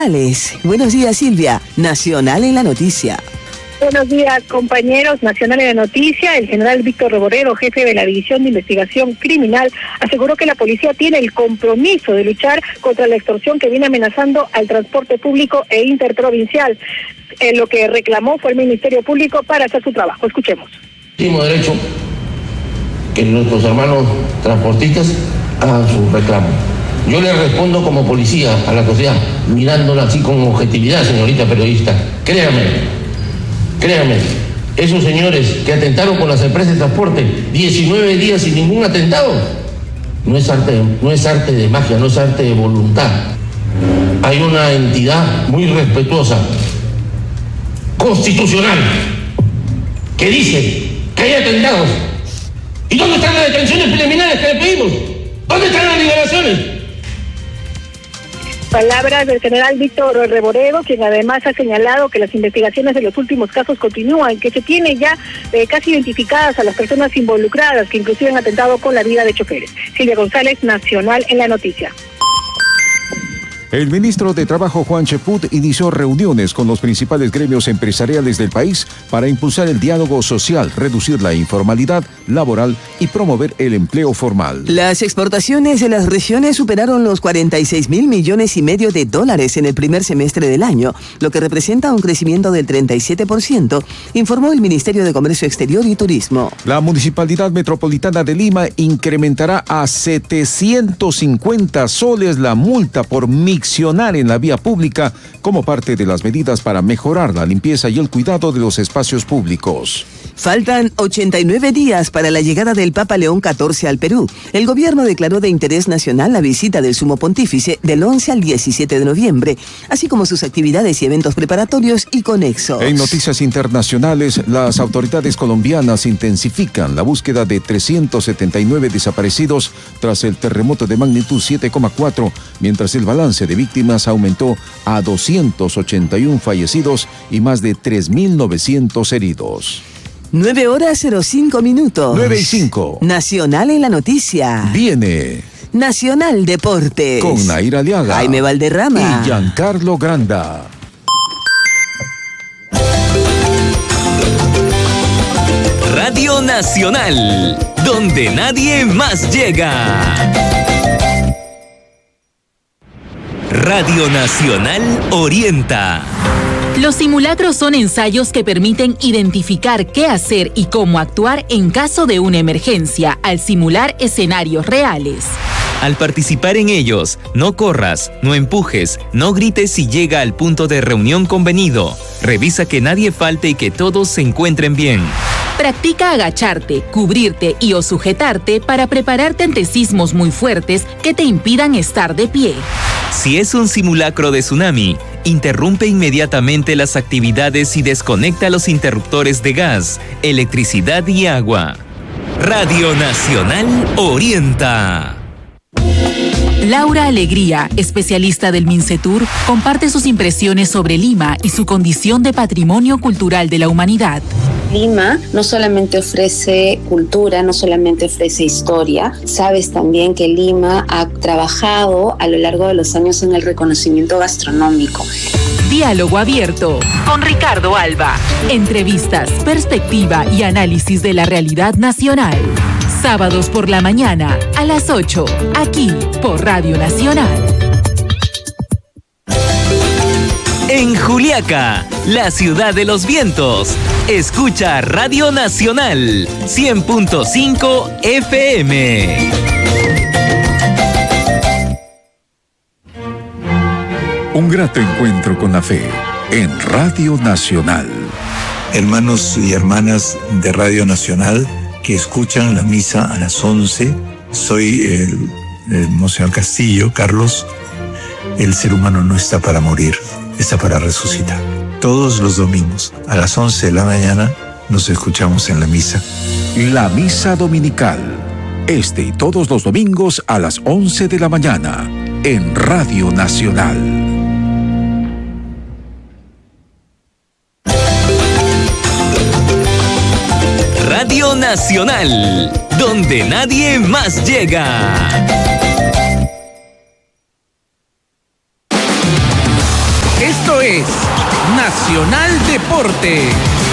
Buenos días, Silvia. Nacional en la noticia. Buenos días, compañeros. Nacional en la noticia. El general Víctor Reboredo, jefe de la División de Investigación Criminal, aseguró que la policía tiene el compromiso de luchar contra la extorsión que viene amenazando al transporte público e interprovincial. Lo que reclamó fue el Ministerio Público para hacer su trabajo. Escuchemos. Tenemos derecho que nuestros hermanos transportistas hagan su reclamo. Yo le respondo como policía a la sociedad, mirándola así con objetividad, señorita periodista. Créame, esos señores que atentaron con las empresas de transporte 19 días sin ningún atentado, no es arte de magia, no es arte de voluntad. Hay una entidad muy respetuosa, constitucional, que dice que hay atentados. ¿Y dónde están las detenciones preliminares que le pedimos? ¿Dónde están las liberaciones? Palabras del general Víctor Reboredo, quien además ha señalado que las investigaciones de los últimos casos continúan, que se tiene ya casi identificadas a las personas involucradas, que inclusive han atentado con la vida de choferes. Silvia González, Nacional en la noticia. El ministro de Trabajo, Juan Cheput, inició reuniones con los principales gremios empresariales del país para impulsar el diálogo social, reducir la informalidad laboral y promover el empleo formal. Las exportaciones de las regiones superaron los 46.5 millones de dólares en el primer semestre del año, lo que representa un crecimiento del 37%, informó el Ministerio de Comercio Exterior y Turismo. La Municipalidad Metropolitana de Lima incrementará a 750 soles la multa por miccionar en la vía pública como parte de las medidas para mejorar la limpieza y el cuidado de los espacios públicos. Faltan 89 días para la llegada del Papa León XIV al Perú. El gobierno declaró de interés nacional la visita del Sumo Pontífice del 11 al 17 de noviembre, así como sus actividades y eventos preparatorios y conexos. En noticias internacionales, las autoridades colombianas intensifican la búsqueda de 379 desaparecidos tras el terremoto de magnitud 7,4, mientras el balance de víctimas aumentó a 281 fallecidos y más de 3.900 heridos. 9:05. 9:05. Nacional en la noticia. Viene Nacional Deportes. con Naira Aliaga, Jaime Valderrama y Giancarlo Granda. Radio Nacional, donde nadie más llega. Radio Nacional orienta. Los simulacros son ensayos que permiten identificar qué hacer y cómo actuar en caso de una emergencia, al simular escenarios reales. Al participar en ellos, no corras, no empujes, no grites si llega al punto de reunión convenido. Revisa que nadie falte y que todos se encuentren bien. Practica agacharte, cubrirte y o sujetarte para prepararte ante sismos muy fuertes que te impidan estar de pie. Si es un simulacro de tsunami, interrumpe inmediatamente las actividades y desconecta los interruptores de gas, electricidad y agua. Radio Nacional orienta. Laura Alegría, especialista del Mincetur, comparte sus impresiones sobre Lima y su condición de patrimonio cultural de la humanidad. Lima no solamente ofrece cultura, no solamente ofrece historia, sabes también que Lima ha trabajado a lo largo de los años en el reconocimiento gastronómico. Diálogo abierto con Ricardo Alba. Entrevistas, perspectiva y análisis de la realidad nacional. Sábados por la mañana a las 8, aquí por Radio Nacional. En Juliaca, la ciudad de los vientos, escucha Radio Nacional 100.5 FM. Un grato encuentro con la fe en Radio Nacional. Hermanos y hermanas de Radio Nacional que escuchan la misa a las 11, soy el Monseñor Castillo, Carlos. El ser humano no está para morir, está para resucitar. Todos los domingos a las 11 de la mañana nos escuchamos en la misa. La misa dominical, este y todos los domingos a las 11 de la mañana en Radio Nacional. Radio Nacional, donde nadie más llega. Esto es Nacional Deporte.